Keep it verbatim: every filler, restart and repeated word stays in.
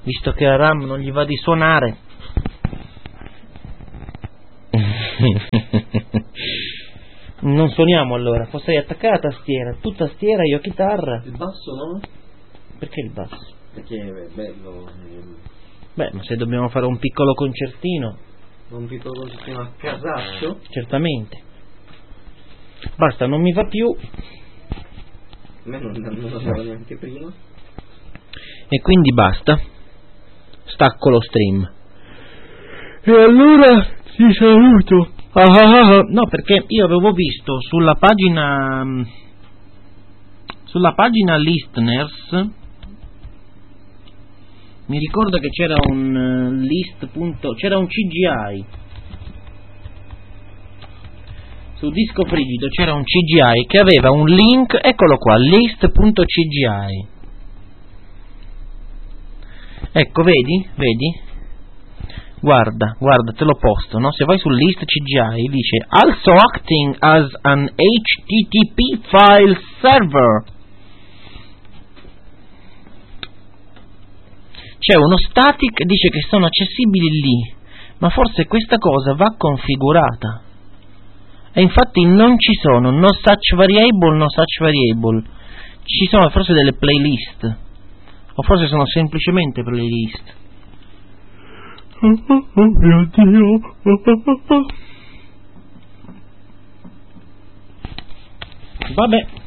visto che a Ram non gli va di suonare. Non suoniamo allora, potrei attaccare la tastiera, tu tastiera, io chitarra. Il basso no? Perché il basso? Perché è bello. Beh, ma se dobbiamo fare un piccolo concertino. Un piccolo concertino a casaccio? Certamente. Basta, non mi va più. A me non, non lo so neanche prima. E quindi basta. Stacco lo stream. E allora ti saluto. Ah, ah, ah. No, perché io avevo visto sulla pagina sulla pagina listeners, mi ricordo che c'era un uh, list punto, c'era un C G I su Disco Frigido, c'era un C G I che aveva un link, eccolo qua, list punto C G I. Ecco, vedi? Vedi? Guarda, guarda, te l'ho posto, no? Se vai sul list C G I dice also acting as an H T T P file server. C'è uno static, dice che sono accessibili lì, ma forse questa cosa va configurata. E infatti non ci sono no such variable, no such variable. Ci sono forse delle playlist, o forse sono semplicemente playlist. Oh, oh mio Dio. Vabbè.